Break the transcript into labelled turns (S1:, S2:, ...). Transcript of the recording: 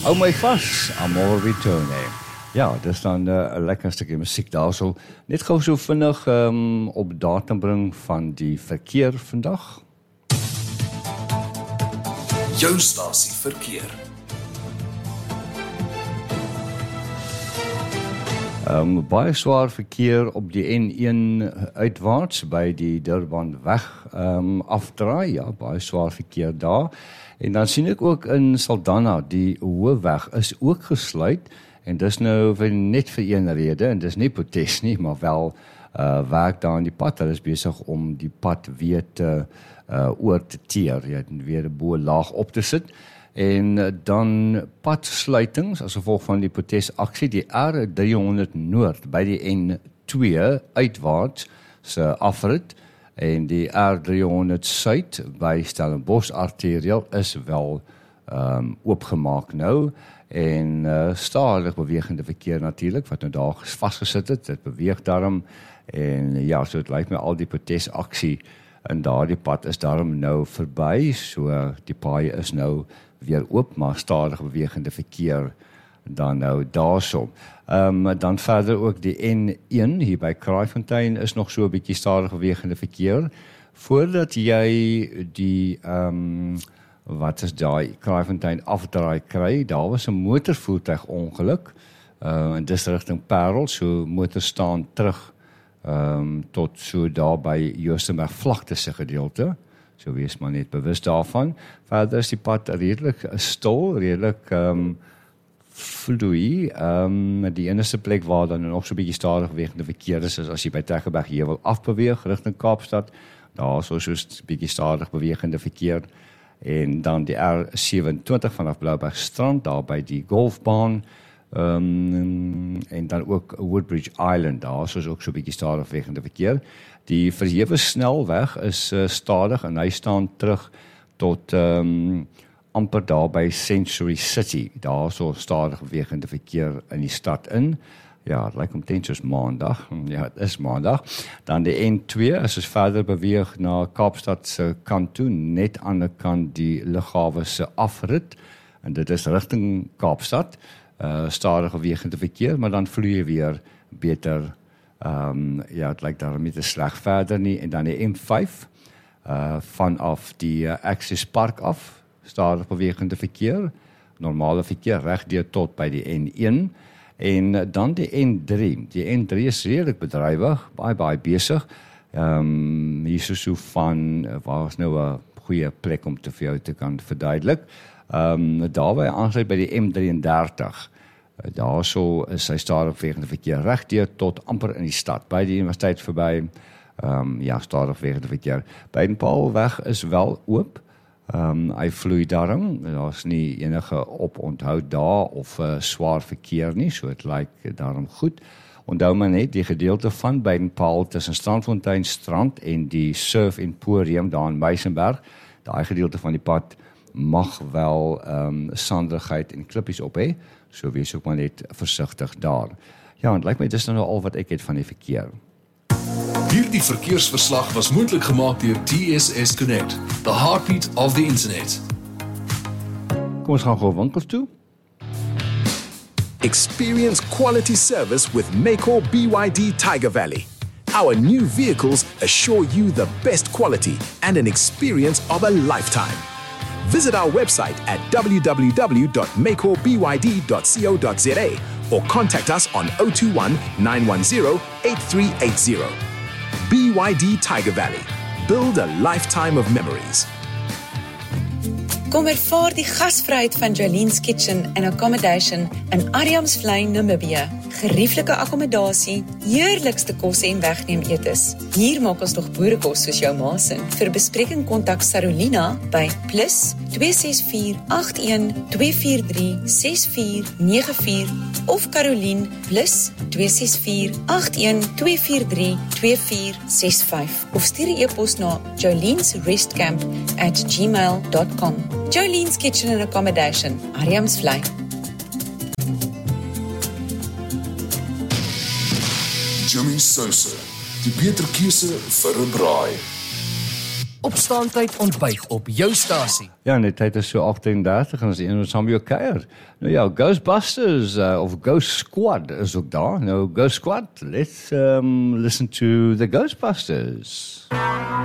S1: Hou my vas, Amor Vitone. Ja, dis dan 'n lekker stukkie musiek daarso. Net gou so vinnig op datum bring van die verkeer vandag.
S2: Jou stasie verkeer.
S1: Baie swaar verkeer op die N1 uitwaarts by die Durbanweg afdraai. Ja, baie swaar verkeer daar. En dan sien ek ook in Saldanha, die hoofweg is ook gesluit. En dis nou net vir een rede, en dis nie protes nie, maar wel werk daar in die pad. Hulle is besig om die pad weer oor te teer, weer 'n bo laag op te sit. En dan padsluitings as gevolg van die protesaksie, die R300 Noord by die N2 uitwaarts se afrit en die R300 Suid by Stellenbosch arterieel is wel oopgemaak nou. En stadig bewegende verkeer natuurlik, wat nou daar vasgesit het, dit beweeg daarom, en ja, so het lyk my al die protesaksie in daardie pad is daarom nou verby, so die paaie is nou weer oop, maar stadig bewegende verkeer dan nou daarso. Dan verder ook die N1 hier by Kraaifontein is nog so 'n bietjie stadig bewegende verkeer, voordat jy die wat is daai Kraaifontein afdraai kry, daar was 'n motorvoertuigongeluk, en dis rigting Parel, so motor staan terug tot so daar by Joostenberg vlakte se gedeelte, so wees maar net bewus daarvan. Verder is die pad redelik stil, redelik vloei, die enigste plek waar dan nog so 'n bietjie stadig bewegende verkeer is as jy by Tygerberg hier wil afbeweeg rigting Kaapstad, daar is so 'n bietjie stadig bewegende verkeer. En dan die R27 vanaf Blouberg Strand, daar by die golfbaan, en dan ook Woodbridge Island, daar is ook so 'n bietjie stadig bewegende verkeer. Die verhewe snelweg is stadig en hy staan terug tot amper daar by Century City, daar so stadig bewegende verkeer in die stad in. Ja, het lyk omtrent soos maandag. Ja, het is maandag. Dan die N2, as ons verder beweeg na Kaapstad se kant toe, net aan die kant die lughawe se afrit, en dit is rigting Kaapstad, stadig bewegende verkeer, maar dan vloei jy weer beter, ja, het lyk daarom nie te sleg verder nie, en dan die M5, vanaf die Access Park af, stadig bewegende verkeer, normale verkeer, regdeur tot by die N1, en dan die N3. Die N3 is redelik bedrywig, baie besig. Hier is so van, waar is nou 'n goeie plek om te vir jou te kan verduidelik. Daar waar hy aansluit by die M33. Daar so is hy stadig bewegende verkeer regdeur tot amper in die stad, by die universiteit verby. Ja, stadig bewegende verkeer. Baden-Powellweg is wel oop. Hy vloei daarom, daar's nie enige oponthoud daar of swaar verkeer nie, so het lyk daarom goed. Onthou maar net, die gedeelte van Baden-Powell tussen Strandfontein Strand en die Surf Emporium daar in Meisenberg, daai gedeelte van die pad mag wel sandigheid en klippies op hê, so wees ook maar net versigtig daar. Ja, en lyk my dis nou al wat ek het van die verkeer.
S2: Hierdie verkeersverslag was moontlik gemaak deur TSS Connect, the heartbeat of the internet.
S1: Kom ons gaan gou winkels toe.
S3: Experience quality service with Maycor BYD Tiger Valley. Our new vehicles assure you the best quality and an experience of a lifetime. Visit our website at www.maycorbyd.co.za or contact us on 021 910 8380. BYD Tiger Valley. Build a lifetime of memories.
S4: Kom ervaar die gasvryheid van Jolene's Kitchen and Accommodation in Adamsvlei, Namibië. Gerieflike akkommodasie, heerlikste kosse en wegneem etes. Hier maak ons nog boerekos soos jou ma se. Vir bespreking kontak Sarolina by +264 81 243 6494 of Caroline +264 81 243 2465 of stuur 'n e-pos na jolenesrestcamp@gmail.com. Jolene's Kitchen and Accommodation, Adamsvlei.
S2: Jimmy Sosa, die beter keuse vir 'n braai.
S5: Opstaantyd ontbyt op jou stasie.
S1: Ja, net tyd is so 38 en as een saam met jou kuier. Nou ja, Ghostbusters of Ghost Squad is ook daar. Nou, Ghost Squad, let's listen to the Ghostbusters.